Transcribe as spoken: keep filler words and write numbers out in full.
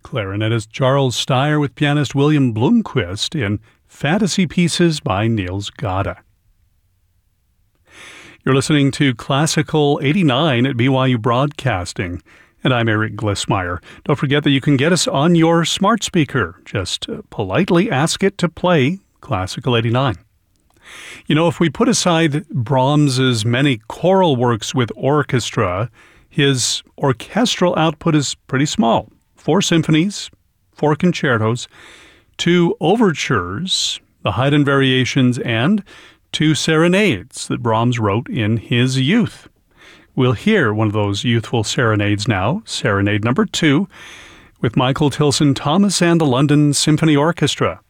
clarinetist Charles Steyer with pianist William Blomquist in Fantasy Pieces by Niels Gade. You're listening to Classical eighty-nine at B Y U Broadcasting, and I'm Eric Glissmeyer. Don't forget that you can get us on your smart speaker. Just uh, politely ask it to play Classical eighty-nine. You know, if we put aside Brahms's many choral works with orchestra, his orchestral output is pretty small. Four symphonies, four concertos, two overtures, the Haydn variations, and two serenades that Brahms wrote in his youth. We'll hear one of those youthful serenades now, Serenade number two, with Michael Tilson Thomas and the London Symphony Orchestra.